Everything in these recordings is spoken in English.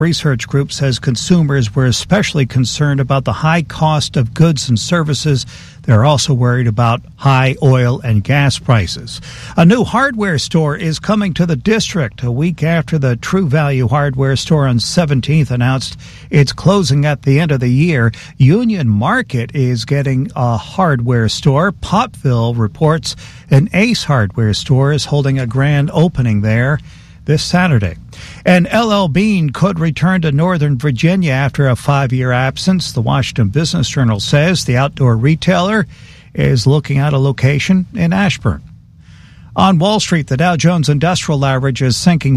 Research group says consumers were especially concerned about the high cost of goods and services. They're also worried about high oil and gas prices. A new hardware store is coming to the district a week after the True Value hardware store on 17th announced it's closing at the end of the year. Union Market is getting a hardware store. Popville reports an Ace hardware store is holding a grand opening there this Saturday. And LL Bean could return to Northern Virginia after a 5-year absence. The Washington Business Journal says the outdoor retailer is looking at a location in Ashburn. On Wall Street, the Dow Jones Industrial Average is sinking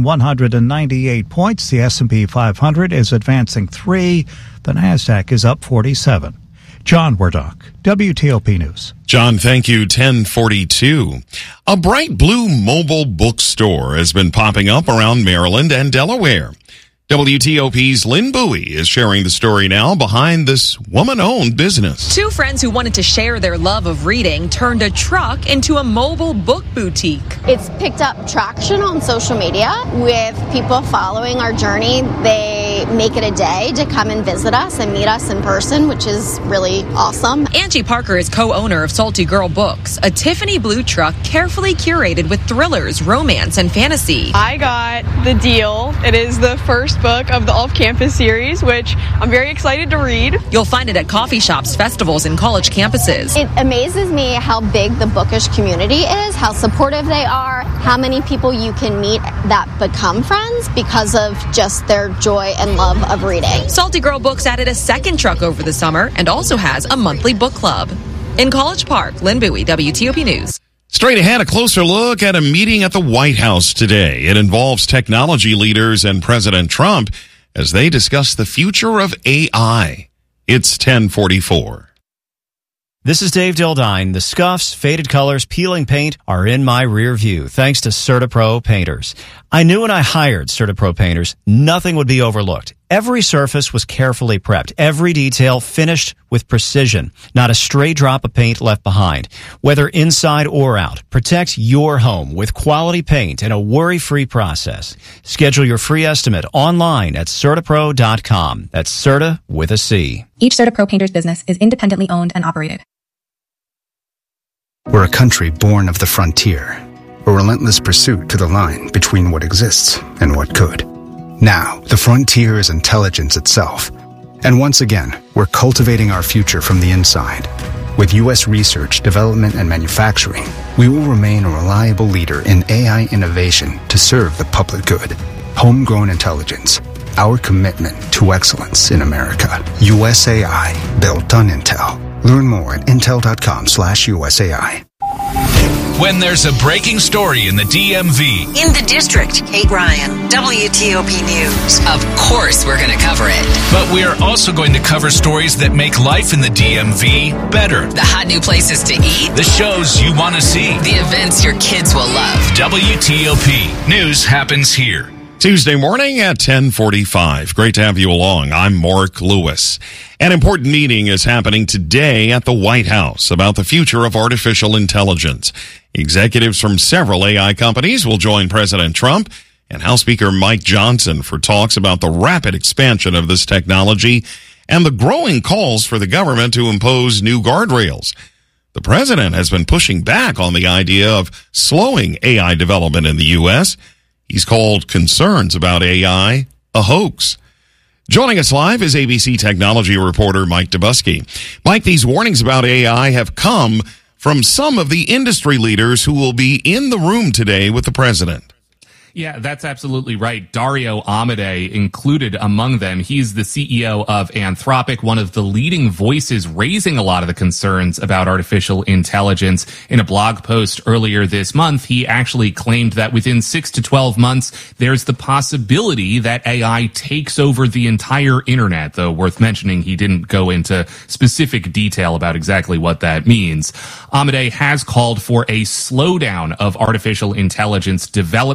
198 points. The S&P 500 is advancing 3. The Nasdaq is up 47. John Wardock, WTOP News. John, thank you. 1042. A bright blue mobile bookstore has been popping up around Maryland and Delaware. WTOP's Lynn Bowie is sharing the story now behind this woman-owned business. Two friends who wanted to share their love of reading turned a truck into a mobile book boutique. It's picked up traction on social media with people following our journey. They make it a day to come and visit us and meet us in person, which is really awesome. Angie Parker is co-owner of Salty Girl Books, a Tiffany blue truck carefully curated with thrillers, romance, and fantasy. I got the deal. It is the first book of the Off-Campus series, which I'm very excited to read. You'll find it at coffee shops, festivals, and college campuses. It amazes me how big the bookish community is, how supportive they are, how many people you can meet that become friends because of just their joy and love of reading. Salty Girl Books added a second truck over the summer and also has a monthly book club. In College Park, Lynn Bowie, WTOP News. Straight ahead, a closer look at a meeting at the White House today. It involves technology leaders and President Trump as they discuss the future of AI. It's 1044. This is Dave Dildine. The scuffs, faded colors, peeling paint are in my rear view thanks to CertaPro painters. I knew when I hired CertaPro painters, nothing would be overlooked. Every surface was carefully prepped, every detail finished with precision. Not a stray drop of paint left behind. Whether inside or out, protect your home with quality paint and a worry-free process. Schedule your free estimate online at CertaPro.com. That's Certa with a C. Each CertaPro painter's business is independently owned and operated. We're a country born of the frontier, a relentless pursuit to the line between what exists and what could. Now, the frontier is intelligence itself. And once again, we're cultivating our future from the inside. With U.S. research, development, and manufacturing, we will remain a reliable leader in AI innovation to serve the public good. Homegrown intelligence, our commitment to excellence in America. USAI, built on Intel. Learn more at intel.com/USAI. When there's a breaking story in the DMV. In the district, Kate Ryan, WTOP News. Of course we're going to cover it. But we are also going to cover stories that make life in the DMV better. The hot new places to eat. The shows you want to see. The events your kids will love. WTOP News happens here. Tuesday morning at 10:45. Great to have you along. I'm Mark Lewis. An important meeting is happening today at the White House about the future of artificial intelligence. Executives from several AI companies will join President Trump and House Speaker Mike Johnson for talks about the rapid expansion of this technology and the growing calls for the government to impose new guardrails. The president has been pushing back on the idea of slowing AI development in the U.S. He's called concerns about AI a hoax. Joining us live is ABC technology reporter Mike Dubusky. Mike, these warnings about AI have come from some of the industry leaders who will be in the room today with the president. Yeah, that's absolutely right. Dario Amodei included among them. He's the CEO of Anthropic, one of the leading voices raising a lot of the concerns about artificial intelligence. In a blog post earlier this month, he actually claimed that within 6 to 12 months, there's the possibility that AI takes over the entire internet, though worth mentioning he didn't go into specific detail about exactly what that means. Amodei has called for a slowdown of artificial intelligence development while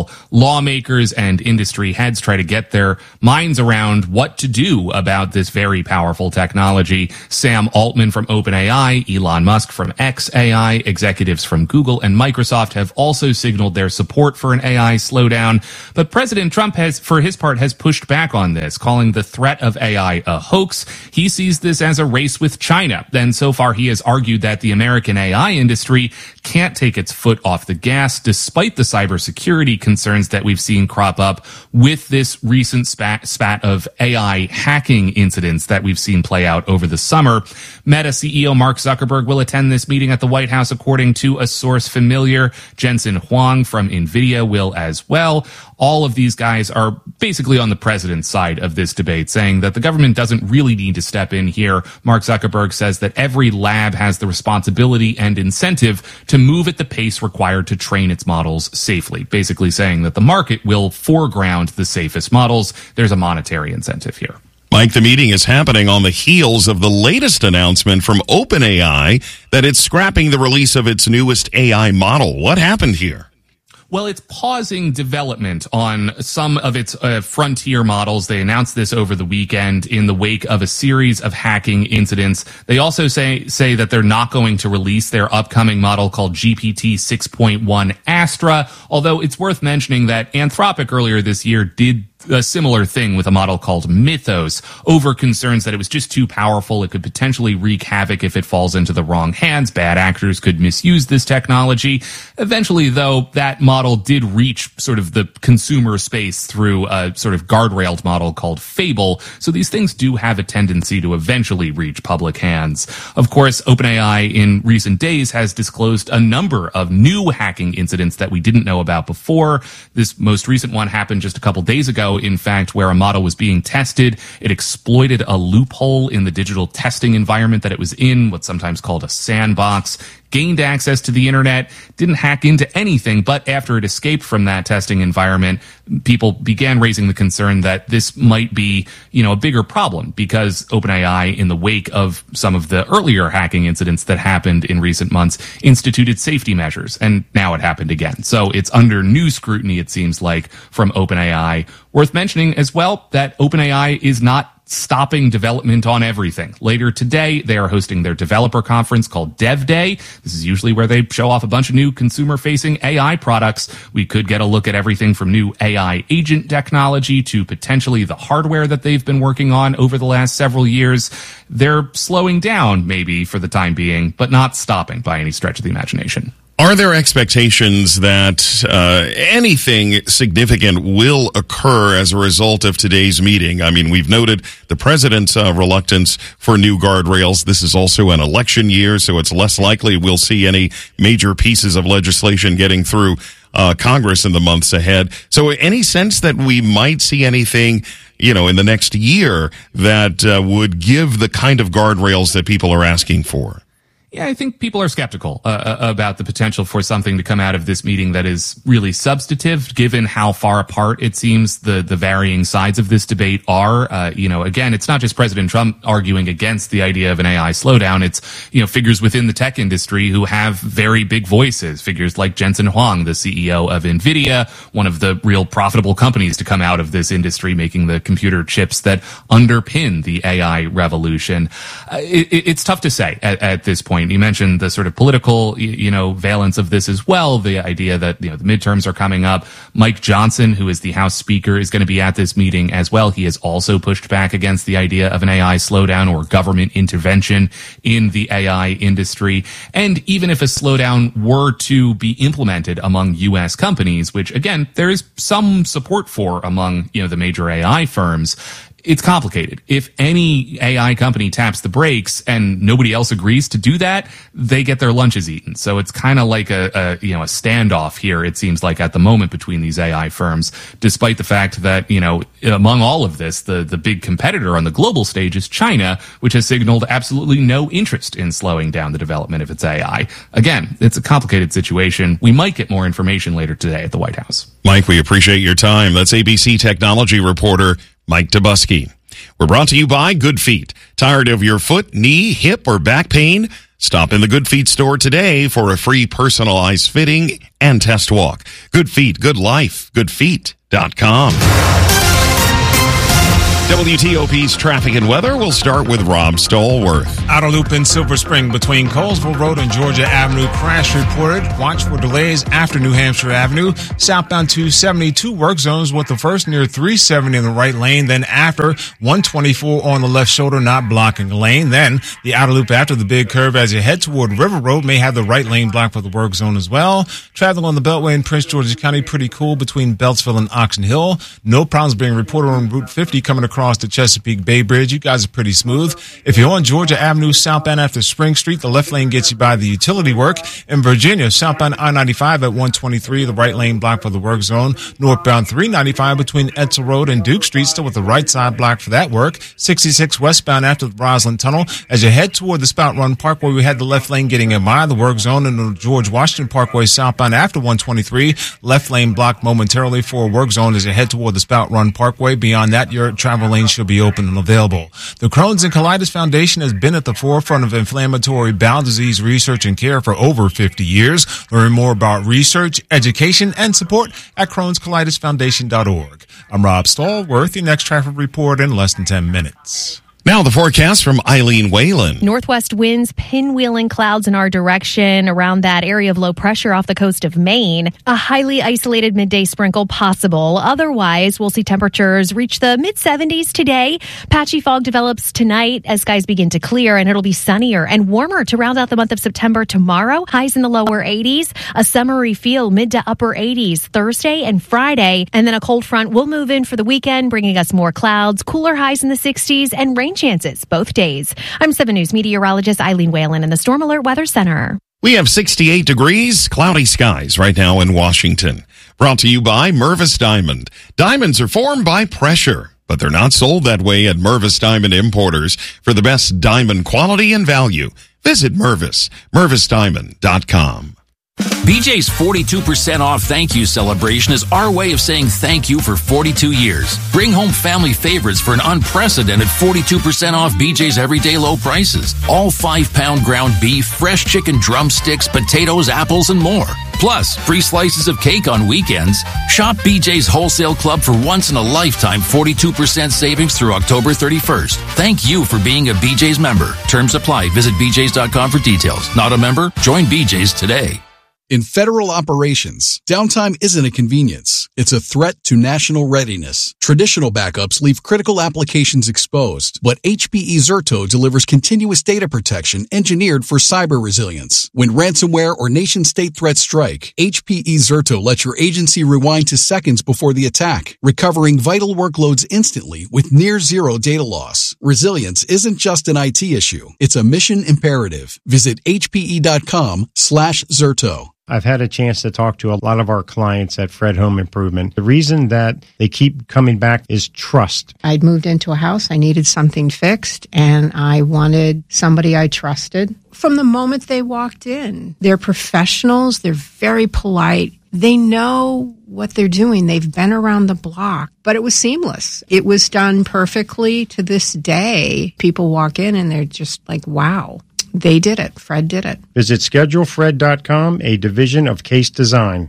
while lawmakers and industry heads try to get their minds around what to do about this very powerful technology. Sam Altman from OpenAI, Elon Musk from xAI, executives from Google and Microsoft have also signaled their support for an AI slowdown. But President Trump has, for his part, has pushed back on this, calling the threat of AI a hoax. He sees this as a race with China. Then so far he has argued that the American AI industry can't take its foot off the gas despite the cybersecurity concerns that we've seen crop up with this recent spat of AI hacking incidents that we've seen play out over the summer. Meta CEO Mark Zuckerberg will attend this meeting at the White House, according to a source familiar. Jensen Huang from NVIDIA will as well. All of these guys are basically on the president's side of this debate, saying that the government doesn't really need to step in here. Mark Zuckerberg says that every lab has the responsibility and incentive to move at the pace required to train its models safely, basically saying that the market will foreground the safest models. There's a monetary incentive here. Mike, the meeting is happening on the heels of the latest announcement from OpenAI that it's scrapping the release of its newest AI model. What happened here? Well, it's pausing development on some of its frontier models. They announced this over the weekend in the wake of a series of hacking incidents. They also say that they're not going to release their upcoming model called GPT 6.1 Astra, although it's worth mentioning that Anthropic earlier this year did a similar thing with a model called Mythos over concerns that it was just too powerful. It could potentially wreak havoc if it falls into the wrong hands. Bad actors could misuse this technology. Eventually, though, that model did reach sort of the consumer space through a sort of guardrailed model called Fable. So these things do have a tendency to eventually reach public hands. Of course, OpenAI in recent days has disclosed a number of new hacking incidents that we didn't know about before. This most recent one happened just a couple days ago, in fact, where a model was being tested. It exploited a loophole in the digital testing environment that it was in, what's sometimes called a sandbox, gained access to the internet, didn't hack into anything, but after it escaped from that testing environment, people began raising the concern that this might be, a bigger problem because OpenAI, in the wake of some of the earlier hacking incidents that happened in recent months, instituted safety measures, and now it happened again. So it's under new scrutiny, it seems like, from OpenAI. Worth mentioning as well that OpenAI is not stopping development on everything. Later today, they are hosting their developer conference called Dev Day. This is usually where they show off a bunch of new consumer-facing AI products. We could get a look at everything from new AI agent technology to potentially the hardware that they've been working on over the last several years. They're slowing down, maybe, for the time being, but not stopping by any stretch of the imagination. Are there expectations that anything significant will occur as a result of today's meeting? I mean, we've noted the president's reluctance for new guardrails. This is also an election year, so it's less likely we'll see any major pieces of legislation getting through Congress in the months ahead. So any sense that we might see anything, in the next year that would give the kind of guardrails that people are asking for? Yeah, I think people are skeptical about the potential for something to come out of this meeting that is really substantive, given how far apart it seems the varying sides of this debate are. Again, it's not just President Trump arguing against the idea of an AI slowdown. It's, figures within the tech industry who have very big voices, figures like Jensen Huang, the CEO of NVIDIA, one of the real profitable companies to come out of this industry, making the computer chips that underpin the AI revolution. It's tough to say at this point. You mentioned the sort of political, valence of this as well. The idea that, the midterms are coming up. Mike Johnson, who is the House Speaker, is going to be at this meeting as well. He has also pushed back against the idea of an AI slowdown or government intervention in the AI industry. And even if a slowdown were to be implemented among U.S. companies, which again, there is some support for among, the major AI firms, it's complicated. If any AI company taps the brakes and nobody else agrees to do that, they get their lunches eaten. So it's kind of like a standoff here, it seems like, at the moment between these AI firms, despite the fact that, among all of this, the big competitor on the global stage is China, which has signaled absolutely no interest in slowing down the development of its AI. Again, it's a complicated situation. We might get more information later today at the White House. Mike, we appreciate your time. That's ABC technology reporter Mike Dubusky. We're brought to you by Good Feet. Tired of your foot, knee, hip, or back pain? Stop in the Good Feet store today for a free personalized fitting and test walk. Good Feet, good life, goodfeet.com. WTOP's traffic and weather will start with Rob Stallworth. Outer loop in Silver Spring between Colesville Road and Georgia Avenue. Crash reported. Watch for delays after New Hampshire Avenue. Southbound 272 work zones with the first near 370 in the right lane. Then after 124 on the left shoulder, not blocking the lane. Then the outer loop after the big curve as you head toward River Road may have the right lane blocked for the work zone as well. Traveling on the Beltway in Prince George's County pretty cool between Beltsville and Oxon Hill. No problems being reported on Route 50 coming across the Chesapeake Bay Bridge. You guys are pretty smooth. If you're on Georgia Avenue southbound after Spring Street, the left lane gets you by the utility work. In Virginia, southbound I-95 at 123, the right lane blocked for the work zone. Northbound 395 between Edsel Road and Duke Street, still with the right side blocked for that work. 66 westbound after the Roslyn Tunnel. As you head toward the Spout Run Parkway, we had the left lane getting in by the work zone, and the George Washington Parkway southbound after 123, left lane blocked momentarily for a work zone as you head toward the Spout Run Parkway. Beyond that, your travel lane should be open and available. The Crohn's and Colitis Foundation has been at the forefront of inflammatory bowel disease research and care for over 50 years. Learn more about research, education, and support at Crohn'sColitisFoundation.org. I'm Rob Stallworth. Your next traffic report in less than 10 minutes. Now the forecast from Eileen Whalen. Northwest winds pinwheeling clouds in our direction around that area of low pressure off the coast of Maine. A highly isolated midday sprinkle possible. Otherwise, we'll see temperatures reach the mid-70s today. Patchy fog develops tonight as skies begin to clear, and it'll be sunnier and warmer to round out the month of September tomorrow. Highs in the lower 80s. A summery feel mid to upper 80s Thursday and Friday. And then a cold front will move in for the weekend, bringing us more clouds, cooler highs in the 60s, and rain chances both days. I'm 7 News meteorologist Eileen Whalen in the Storm Alert Weather Center. We have 68 degrees, cloudy skies right now in Washington. Brought to you by Mervis Diamond. Diamonds are formed by pressure, but they're not sold that way at Mervis Diamond Importers. For the best diamond quality and value, visit Mervis, MervisDiamond.com. BJ's 42% off thank you celebration is our way of saying thank you for 42 years. Bring home family favorites for an unprecedented 42% off BJ's everyday low prices. All 5-pound ground beef, fresh chicken drumsticks, potatoes, apples, and more. Plus, free slices of cake on weekends. Shop BJ's Wholesale Club for once-in-a-lifetime 42% savings through October 31st. Thank you for being a BJ's member. Terms apply. Visit bjs.com for details. Not a member? Join BJ's today. In federal operations, downtime isn't a convenience. It's a threat to national readiness. Traditional backups leave critical applications exposed, but HPE Zerto delivers continuous data protection engineered for cyber resilience. When ransomware or nation-state threats strike, HPE Zerto lets your agency rewind to seconds before the attack, recovering vital workloads instantly with near-zero data loss. Resilience isn't just an IT issue. It's a mission imperative. Visit hpe.com/Zerto. I've had a chance to talk to a lot of our clients at Fred Home Improvement. The reason that they keep coming back is trust. I'd moved into a house. I needed something fixed, and I wanted somebody I trusted. From the moment they walked in, they're professionals. They're very polite. They know what they're doing. They've been around the block, but it was seamless. It was done perfectly to this day. People walk in and they're just like, wow. They did it. Fred did it. Visit ScheduleFred.com, a division of Case Design.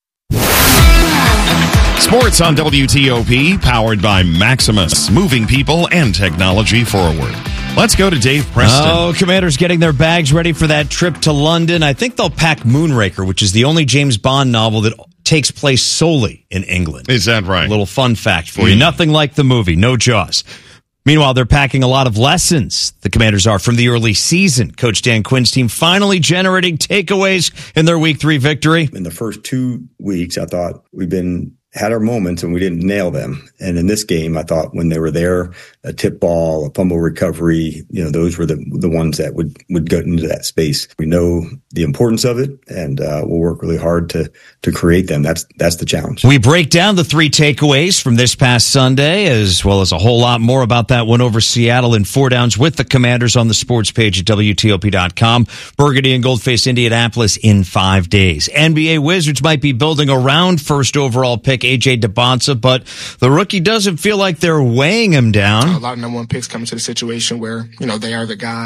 Sports on WTOP, powered by Maximus, moving people and technology forward. Let's go to Dave Preston. Oh, Commanders getting their bags ready for that trip to London. I think they'll pack Moonraker, which is the only James Bond novel that takes place solely in England. Is that right? A little fun fact for you. Nothing like the movie, no Jaws. Meanwhile, they're packing a lot of lessons, the Commanders are, from the early season. Coach Dan Quinn's team finally generating takeaways in their Week 3 victory. In the first 2 weeks, I thought had our moments and we didn't nail them. And in this game, I thought when they were there, a tip ball, a fumble recovery, those were the ones that would get into that space. We know the importance of it, and we'll work really hard to create them. That's the challenge. We break down the 3 takeaways from this past Sunday, as well as a whole lot more about that one over Seattle in 4 downs with the Commanders on the sports page at WTOP.com. Burgundy and Gold face Indianapolis in 5 days. NBA Wizards might be building around first overall pick A.J. DeBonsa, but the rookie doesn't feel like they're weighing him down. A lot of number 1 picks come into the situation where, they are the guy.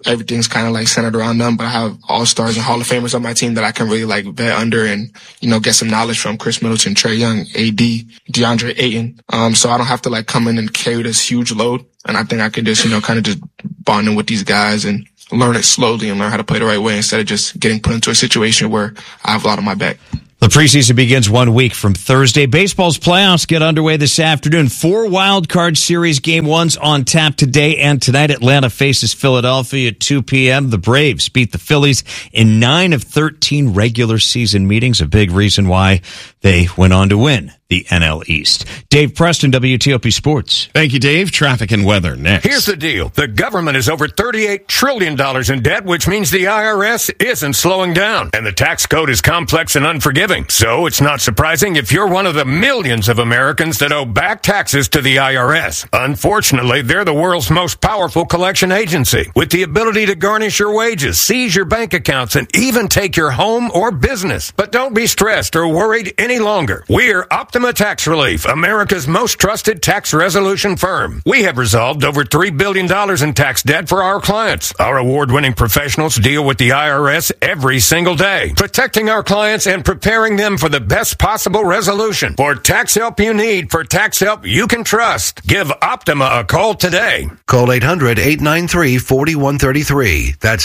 everything's kind of like centered around them, but I have all-stars and Hall of Famers on my team that I can really like vet under and, get some knowledge from. Chris Middleton, Trae Young, AD, DeAndre Ayton. So I don't have to like come in and carry this huge load. And I think I can just, kind of just bond in with these guys and learn it slowly and learn how to play the right way instead of just getting put into a situation where I have a lot on my back. The preseason begins 1 week from Thursday. Baseball's playoffs get underway this afternoon. 4 wild card series game ones on tap today and tonight. Atlanta faces Philadelphia at 2 p.m. The Braves beat the Phillies in 9 of 13 regular season meetings. A big reason why they went on to win the NL East. Dave Preston, WTOP Sports. Thank you, Dave. Traffic and weather next. Here's the deal. The government is over $38 trillion in debt, which means the IRS isn't slowing down. And the tax code is complex and unforgiving. So it's not surprising if you're one of the millions of Americans that owe back taxes to the IRS. Unfortunately, they're the world's most powerful collection agency, with the ability to garnish your wages, seize your bank accounts, and even take your home or business. But don't be stressed or worried any longer. We're Optima Tax Relief, America's most trusted tax resolution firm. We have resolved over $3 billion in tax debt for our clients. Our award-winning professionals deal with the IRS every single day, protecting our clients and preparing them for the best possible resolution. For tax help you need, for tax help you can trust, give Optima a call today. Call 800-893-4133. That's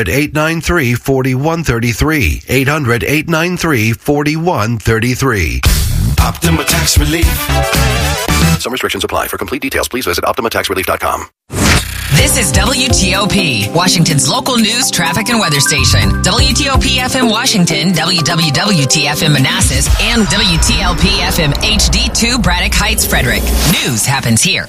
800-893-4133. 800-893-4133. Optima Tax Relief. Some restrictions apply. For complete details, please visit OptimaTaxRelief.com. This is WTOP, Washington's local news, traffic, and weather station. WTOP FM Washington, WWWT-FM Manassas, and WTLP FM HD2 Braddock Heights, Frederick. News happens here.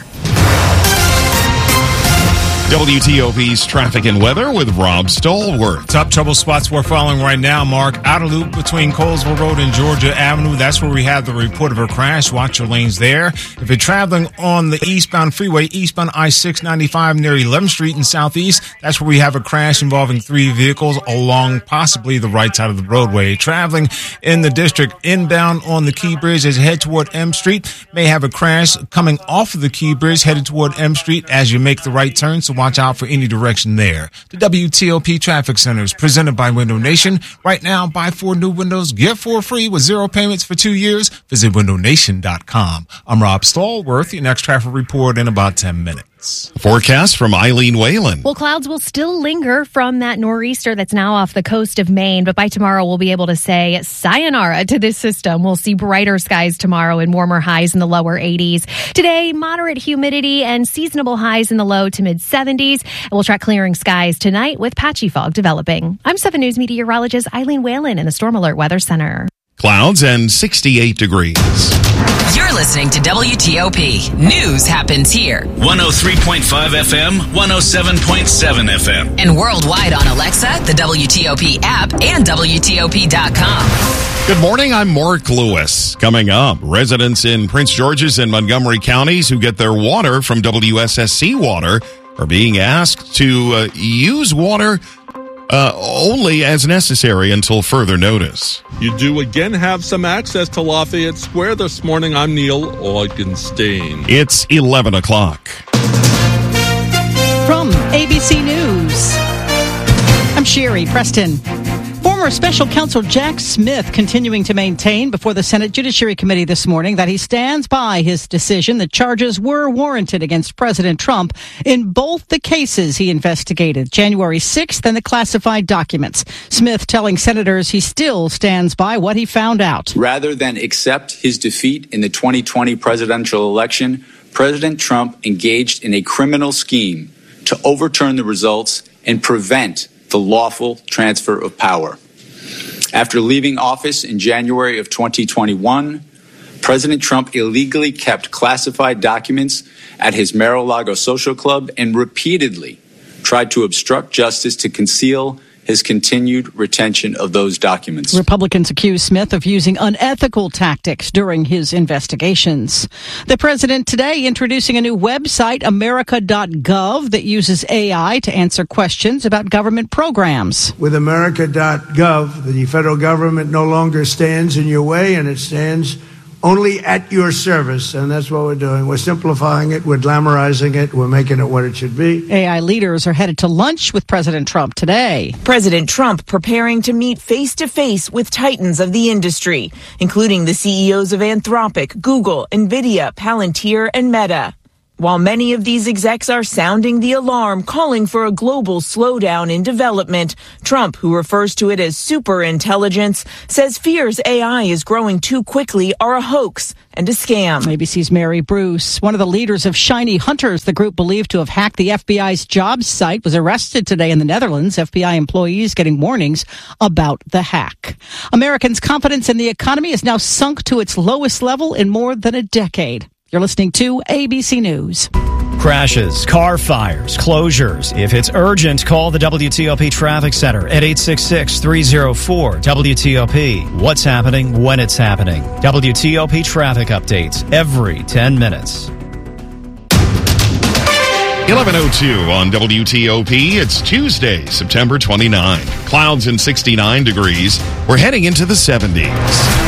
WTOP's traffic and weather with Rob Stallworth. Top trouble spots we're following right now, Mark. Outer loop between Colesville Road and Georgia Avenue. That's where we have the report of a crash. Watch your lanes there. If you're traveling on the eastbound freeway, eastbound I-695 near 11th Street in Southeast, that's where we have a crash involving 3 vehicles along possibly the right side of the roadway. Traveling in the district inbound on the Key Bridge as you head toward M Street, may have a crash coming off of the Key Bridge headed toward M Street as you make the right turn. So watch out for any direction there. The WTOP Traffic Center is presented by Window Nation. Right now, buy 4 new windows, get 4 free with 0 payments for 2 years. Visit windownation.com. I'm Rob Stallworth. Your next traffic report in about 10 minutes. Forecast from Eileen Whalen. Well, clouds will still linger from that nor'easter that's now off the coast of Maine, but by tomorrow we'll be able to say sayonara to this system. We'll see brighter skies tomorrow and warmer highs in the lower 80s. Today, moderate humidity and seasonable highs in the low to mid 70s. And we'll track clearing skies tonight with patchy fog developing. I'm 7 News meteorologist Eileen Whalen in the Storm Alert Weather Center. Clouds and 68 degrees. You're listening to WTOP. News happens here. 103.5 FM, 107.7 FM. And worldwide on Alexa, the WTOP app, and WTOP.com. Good morning, I'm Mark Lewis. Coming up, residents in Prince George's and Montgomery counties who get their water from WSSC Water are being asked to use water only as necessary until further notice. You do again have some access to Lafayette Square this morning. I'm Neil Augenstein. It's 11 o'clock. From ABC News, I'm Sherry Preston. Former Special Counsel Jack Smith continuing to maintain before the Senate Judiciary Committee this morning that he stands by his decision that charges were warranted against President Trump in both the cases he investigated, January 6th and the classified documents. Smith telling senators he still stands by what he found out. Rather than accept his defeat in the 2020 presidential election, President Trump engaged in a criminal scheme to overturn the results and prevent the lawful transfer of power. After leaving office in January of 2021, President Trump illegally kept classified documents at his Mar-a-Lago social club and repeatedly tried to obstruct justice to conceal his continued retention of those documents. Republicans accuse Smith of using unethical tactics during his investigations. The president today introducing a new website, America.gov, that uses AI to answer questions about government programs. With America.gov, the federal government no longer stands in your way, and it stands only at your service, and that's what we're doing. We're simplifying it, we're glamorizing it, we're making it what it should be. AI leaders are headed to lunch with President Trump today. President Trump preparing to meet face-to-face with titans of the industry, including the CEOs of Anthropic, Google, NVIDIA, Palantir, and Meta. While many of these execs are sounding the alarm, calling for a global slowdown in development, Trump, who refers to it as superintelligence, says fears AI is growing too quickly are a hoax and a scam. ABC's Mary Bruce, one of the leaders of Shiny Hunters, the group believed to have hacked the FBI's jobs site, was arrested today in the Netherlands. FBI employees getting warnings about the hack. Americans' confidence in the economy is now sunk to its lowest level in more than a decade. You're listening to ABC News. Crashes, car fires, closures. If it's urgent, call the WTOP Traffic Center at 866-304-WTOP. What's happening when it's happening. WTOP traffic updates every 10 minutes. 11:02 on WTOP. It's Tuesday, September 29. Clouds and 69 degrees. We're heading into the 70s.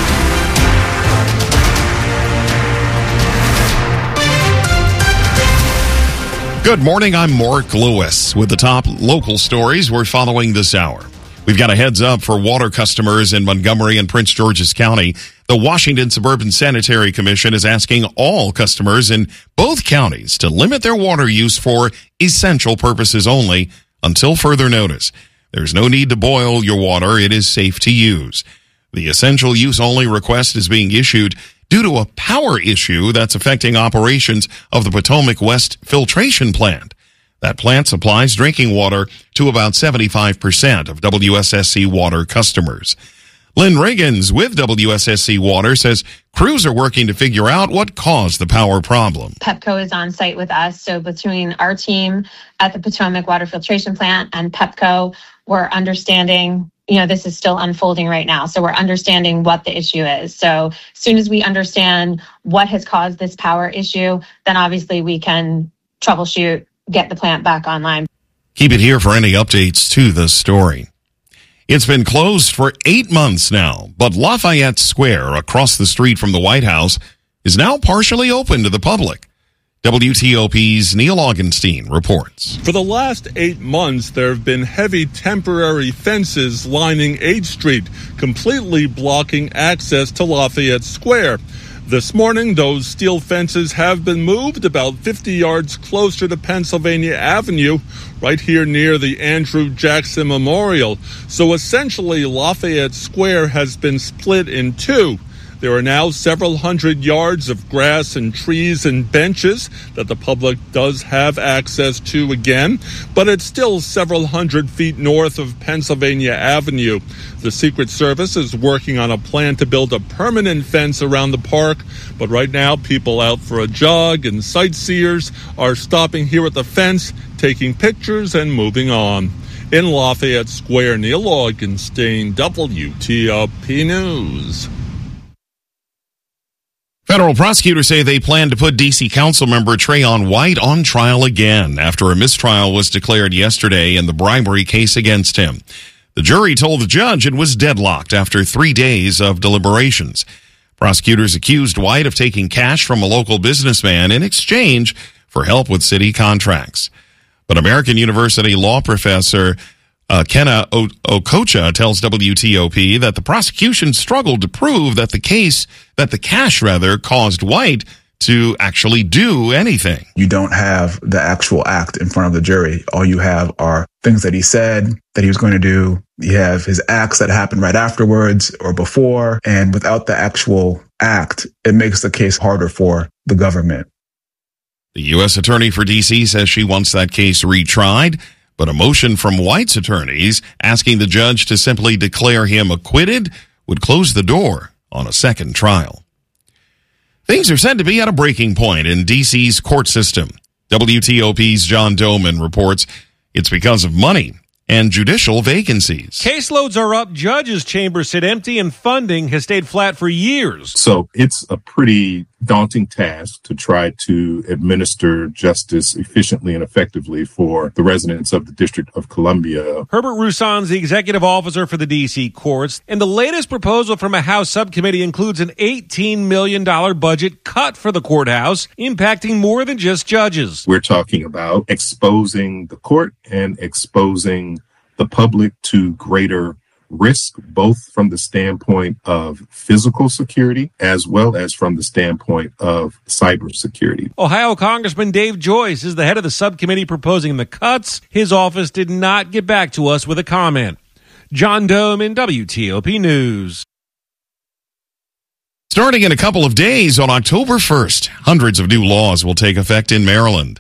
Good morning, I'm Mark Lewis with the top local stories we're following this hour. We've got a heads up for water customers in Montgomery and Prince George's County. The Washington Suburban Sanitary Commission is asking all customers in both counties to limit their water use for essential purposes only until further notice. There's no need to boil your water. It is safe to use. The essential use only request is being issued due to a power issue that's affecting operations of the Potomac West filtration plant. That plant supplies drinking water to about 75% of WSSC Water customers. Lynn Riggins with WSSC Water says crews are working to figure out what caused the power problem. Pepco is on site with us, so between our team at the Potomac Water Filtration Plant and Pepco, we're understanding, this is still unfolding right now. So we're understanding what the issue is. So as soon as we understand what has caused this power issue, then obviously we can troubleshoot, get the plant back online. Keep it here for any updates to the story. It's been closed for 8 months now, but Lafayette Square across the street from the White House is now partially open to the public. WTOP's Neil Augenstein reports. For the last 8 months, there have been heavy temporary fences lining 8th Street, completely blocking access to Lafayette Square. This morning, those steel fences have been moved about 50 yards closer to Pennsylvania Avenue, right here near the Andrew Jackson Memorial. So essentially, Lafayette Square has been split in two. There are now several hundred yards of grass and trees and benches that the public does have access to again, but it's still several hundred feet north of Pennsylvania Avenue. The Secret Service is working on a plan to build a permanent fence around the park, but right now people out for a jog and sightseers are stopping here at the fence, taking pictures and moving on. In Lafayette Square, Neil Augenstein, WTOP News. Federal prosecutors say they plan to put D.C. Councilmember Trayon White on trial again after a mistrial was declared yesterday in the bribery case against him. The jury told the judge it was deadlocked after 3 days of deliberations. Prosecutors accused White of taking cash from a local businessman in exchange for help with city contracts. But American University law professor Kenna Okocha tells WTOP that the prosecution struggled to prove that the cash caused White to actually do anything. You don't have the actual act in front of the jury. All you have are things that he said that he was going to do. You have his acts that happened right afterwards or before. And without the actual act, it makes the case harder for the government. The U.S. Attorney for D.C. says she wants that case retried. But a motion from White's attorneys asking the judge to simply declare him acquitted would close the door on a second trial. Things are said to be at a breaking point in D.C.'s court system. WTOP's John Doman reports it's because of money and judicial vacancies. Caseloads are up, judges' chambers sit empty, and funding has stayed flat for years. So it's a pretty daunting task to try to administer justice efficiently and effectively for the residents of the District of Columbia. Herbert Roussan's the executive officer for the D.C. courts, and the latest proposal from a House subcommittee includes an $18 million budget cut for the courthouse, impacting more than just judges. We're talking about exposing the court and exposing the public to greater risk, both from the standpoint of physical security as well as from the standpoint of cybersecurity. Ohio Congressman Dave Joyce is the head of the subcommittee proposing the cuts. His office did not get back to us with a comment. John Dome in WTOP News. Starting in a couple of days on October 1st, hundreds of new laws will take effect in Maryland.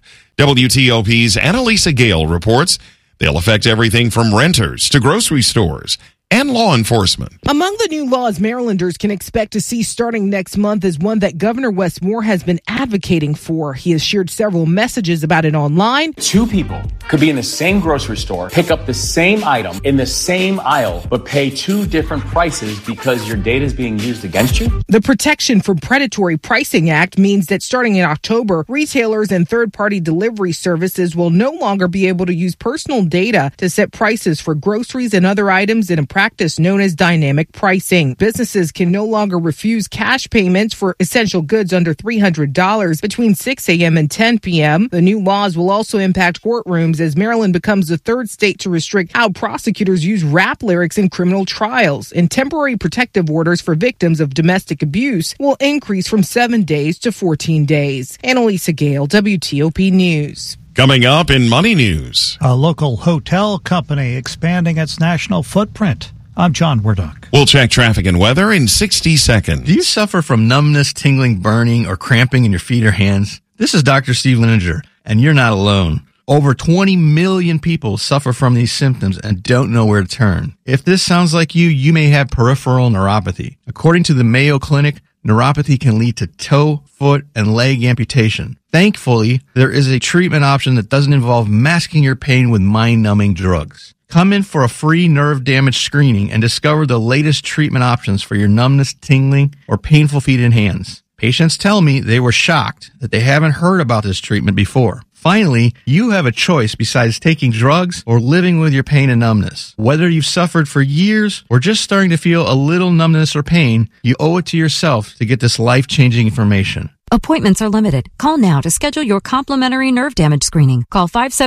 WTOP's Annalisa Gale reports they'll affect everything from renters to grocery stores and law enforcement. Among the new laws Marylanders can expect to see starting next month is one that Governor Wes Moore has been advocating for. He has shared several messages about it online. Two people could be in the same grocery store, pick up the same item in the same aisle, but pay two different prices because your data is being used against you. The Protection from Predatory Pricing Act means that starting in October, retailers and third-party delivery services will no longer be able to use personal data to set prices for groceries and other items in a practice known as dynamic pricing. Businesses can no longer refuse cash payments for essential goods under $300 between 6 a.m. and 10 p.m. The new laws will also impact courtrooms as Maryland becomes the third state to restrict how prosecutors use rap lyrics in criminal trials. And temporary protective orders for victims of domestic abuse will increase from 7 days to 14 days. Annalisa Gale, WTOP News. Coming up in Money News. A local hotel company expanding its national footprint. I'm John Wardock. We'll check traffic and weather in 60 seconds. Do you suffer from numbness, tingling, burning, or cramping in your feet or hands? This is Dr. Steve Lininger, and you're not alone. Over 20 million people suffer from these symptoms and don't know where to turn. If this sounds like you may have peripheral neuropathy. According to the Mayo Clinic, neuropathy can lead to toe, foot, and leg amputation. Thankfully, there is a treatment option that doesn't involve masking your pain with mind-numbing drugs. Come in for a free nerve damage screening and discover the latest treatment options for your numbness, tingling, or painful feet and hands. Patients tell me they were shocked that they haven't heard about this treatment before. Finally, you have a choice besides taking drugs or living with your pain and numbness. Whether you've suffered for years or just starting to feel a little numbness or pain, you owe it to yourself to get this life-changing information. Appointments are limited. Call now to schedule your complimentary nerve damage screening. Call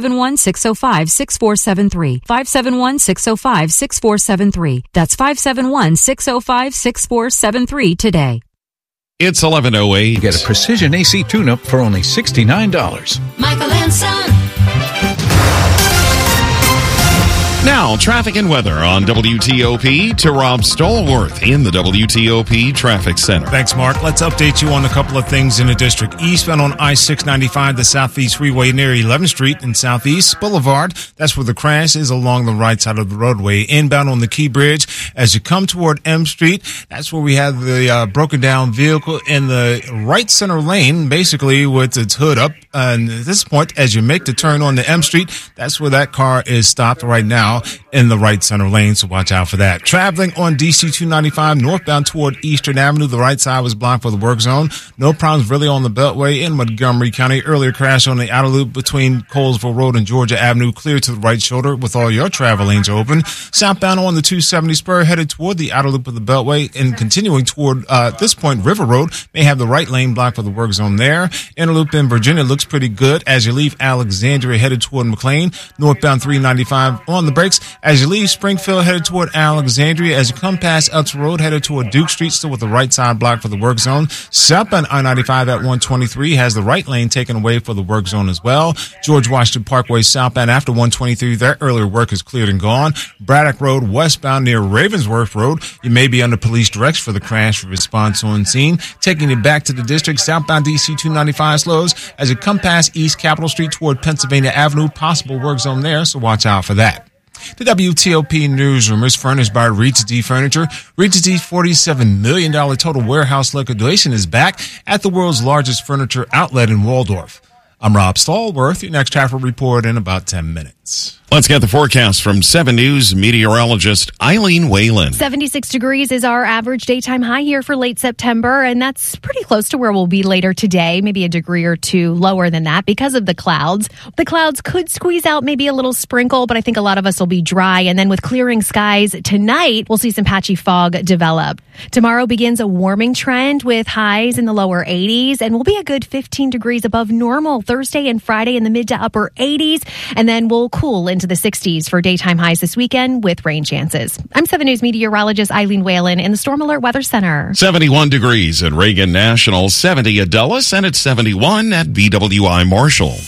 571-605-6473. 571-605-6473. That's 571-605-6473 today. It's 11:08. Get a precision AC tune-up for only $69. Michael and Son. Now, traffic and weather on WTOP to Rob Stallworth in the WTOP Traffic Center. Thanks, Mark. Let's update you on a couple of things in the district. Eastbound on I-695, the Southeast Freeway near 11th Street and Southeast Boulevard. That's where the crash is along the right side of the roadway. Inbound on the Key Bridge, as you come toward M Street, that's where we have the broken down vehicle in the right center lane, basically with its hood up. And at this point, as you make the turn on the M Street, that's where that car is stopped right now in the right center lane, so watch out for that. Traveling on DC 295 northbound toward Eastern Avenue, the right side was blocked for the work zone. No problems really on the Beltway in Montgomery County. Earlier crash on the outer loop between Colesville Road and Georgia Avenue, clear to the right shoulder with all your travel lanes open. Southbound on the 270 spur headed toward the outer loop of the Beltway and continuing toward, at this point, River Road may have the right lane blocked for the work zone there. Inner loop in Virginia looks pretty good as you leave Alexandria headed toward McLean. Northbound 395 on the brakes as you leave Springfield headed toward Alexandria. As you come past Elks Road headed toward Duke Street, still with the right side blocked for the work zone. Southbound I-95 at 123 has the right lane taken away for the work zone as well. George Washington Parkway southbound after 123, that earlier work is cleared and gone. Braddock Road westbound near Ravensworth Road, you may be under police direction for the crash response on scene. Taking you back to the district, southbound DC 295 slows as you come past East Capitol Street toward Pennsylvania Avenue, possible work zone there, so watch out for that. The WTOP newsroom is furnished by Regency Furniture. Regency's $47 million total warehouse liquidation is back at the world's largest furniture outlet in Waldorf. I'm Rob Stallworth. Your next traffic report in about 10 minutes. Let's get the forecast from 7 News meteorologist Eileen Whalen. 76 degrees is our average daytime high here for late September, and that's pretty close to where we'll be later today, maybe a degree or two lower than that because of the clouds. The clouds could squeeze out maybe a little sprinkle, but I think a lot of us will be dry. And then with clearing skies tonight, we'll see some patchy fog develop. Tomorrow begins a warming trend with highs in the lower 80s, and we'll be a good 15 degrees above normal Thursday and Friday in the mid to upper 80s, and then we'll cool into the 60s for daytime highs this weekend with rain chances. I'm 7 News meteorologist Eileen Whalen in the Storm Alert Weather Center. 71 degrees at Reagan National, 70 at Dulles, and it's 71 at BWI Marshall.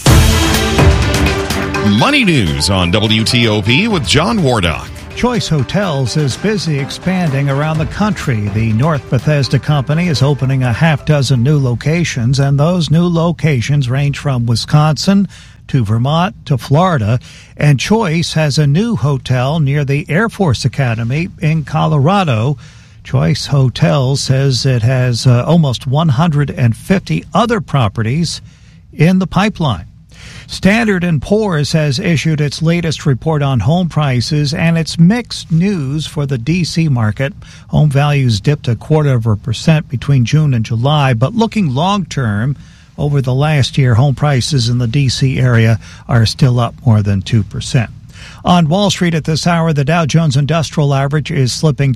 Money news on WTOP with John Wardock. Choice Hotels is busy expanding around the country. The North Bethesda Company is opening a half dozen new locations, and those new locations range from Wisconsin to Vermont to Florida. And Choice has a new hotel near the Air Force Academy in Colorado. Choice Hotels says it has almost 150 other properties in the pipeline. Standard & Poor's has issued its latest report on home prices, and it's mixed news for the D.C. market. Home values dipped 0.25% between June and July, but looking long-term, over the last year, home prices in the D.C. area are still up more than 2%. On Wall Street at this hour, the Dow Jones Industrial Average is slipping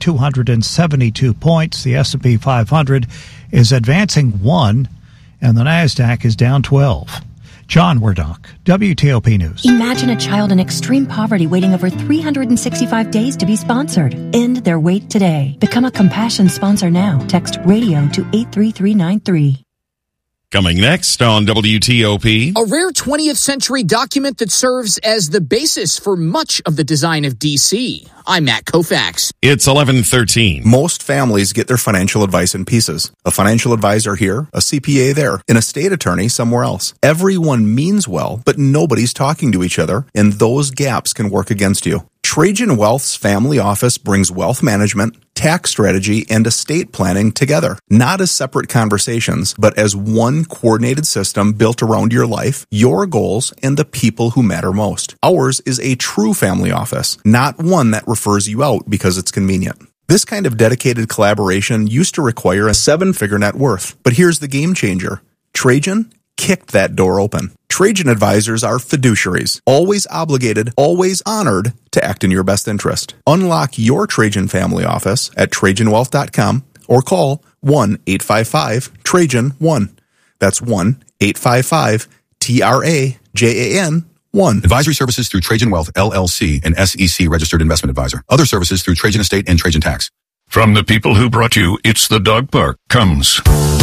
272 points. The S&P 500 is advancing 1, and the NASDAQ is down 12. John Wardock, WTOP News. Imagine a child in extreme poverty waiting over 365 days to be sponsored. End their wait today. Become a Compassion sponsor now. Text RADIO to 83393. Coming next on WTOP. A rare 20th century document that serves as the basis for much of the design of D.C. I'm Matt Koufax. It's 11:13. Most families get their financial advice in pieces. A financial advisor here, a CPA there, an estate attorney somewhere else. Everyone means well, but nobody's talking to each other, and those gaps can work against you. Trajan Wealth's family office brings wealth management, tax strategy, and estate planning together. Not as separate conversations, but as one coordinated system built around your life, your goals, and the people who matter most. Ours is a true family office, not one that refers you out because it's convenient. This kind of dedicated collaboration used to require a 7-figure net worth. But here's the game changer. Trajan kicked that door open. Trajan advisors are fiduciaries, always obligated, always honored to act in your best interest. Unlock your Trajan family office at TrajanWealth.com or call 1-855-TRAJAN-1. That's 1-855-TRAJAN-1. Advisory services through Trajan Wealth, LLC, an SEC registered investment advisor. Other services through Trajan Estate and Trajan Tax. From the people who brought you It's the Dog Park comes